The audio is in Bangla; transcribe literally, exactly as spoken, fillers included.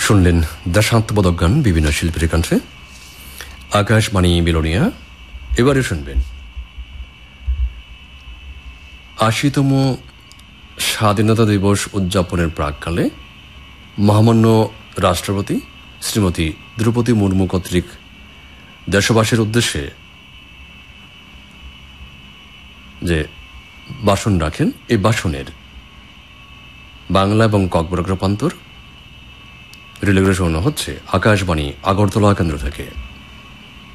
শুনলেন দেশাত্মবোধক গান বিভিন্ন শিল্পীর কণ্ঠে। আকাশবাণী বিলোনিয়া। এবারে শুনবেন আশিতম স্বাধীনতা দিবস উদযাপনের প্রাককালে মহামান্য রাষ্ট্রপতি শ্রীমতী দ্রৌপদী মুর্মু কর্তৃক দেশবাসীর উদ্দেশ্যে যে ভাষণ রাখেন, এই ভাষণের বাংলা এবং ককবরক রূপান্তর রিলেগুলো শোনানো হচ্ছে আকাশবাণী আগরতলা কেন্দ্র থেকে।